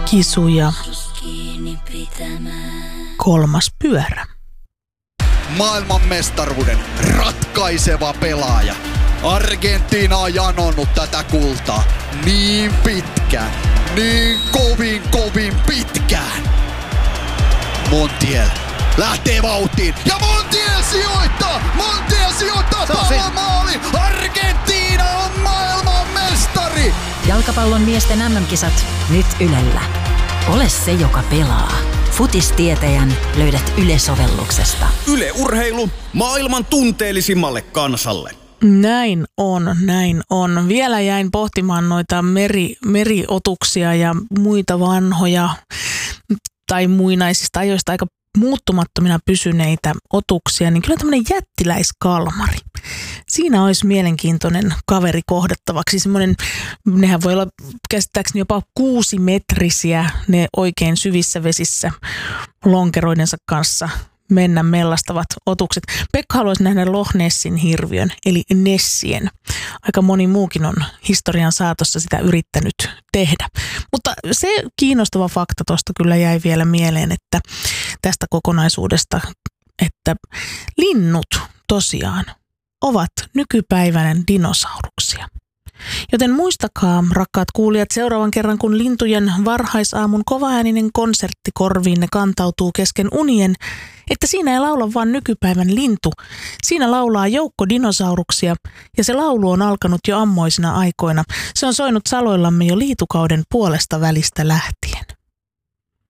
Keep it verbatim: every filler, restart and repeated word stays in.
Kisuja. Kolmas pyörä. Maailmanmestaruuden ratkaiseva pelaaja. Argentiina on janonnut tätä kultaa niin pitkään, niin kovin kovin pitkään. Montiel lähtee vauhtiin ja Montiel sijoittaa! Montiel sijoittaa palomaali! Argentiina on maailmanmestari! Jalkapallon miesten äm äm-kisat nyt Ylellä. Ole se, joka pelaa. Futistietäjän löydät Yle-sovelluksesta. Yle Urheilu maailman tunteellisimmalle kansalle. Näin on, näin on. Vielä jäin pohtimaan noita meri, meriotuksia ja muita vanhoja tai muinaisista ajoista aika muuttumattomina pysyneitä otuksia, niin kyllä tämmöinen jättiläiskalmari. Siinä olisi mielenkiintoinen kaveri kohdattavaksi. Semmoinen, nehän voi olla käsittääkseni jopa kuusimetrisiä, ne oikein syvissä vesissä lonkeroidensa kanssa mennä mellastavat otukset. Pekka haluaisi nähdä Loch Nessin hirviön, eli Nessien. Aika moni muukin on historian saatossa sitä yrittänyt tehdä. Mutta se kiinnostava fakta tuosta kyllä jäi vielä mieleen, että tästä kokonaisuudesta, että linnut tosiaan ovat nykypäiväinen dinosauruksia. Joten muistakaa, rakkaat kuulijat, seuraavan kerran kun lintujen varhaisaamun kovaääninen konsertti korviinne kantautuu kesken unien, että siinä ei laula vain nykypäivän lintu. Siinä laulaa joukko dinosauruksia ja se laulu on alkanut jo ammoisina aikoina. Se on soinut saloillamme jo liitukauden puolesta välistä lähtien.